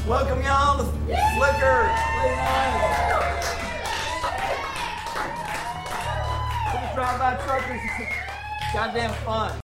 Welcome y'all to Flicker. Drive-by truckers. Goddamn fun.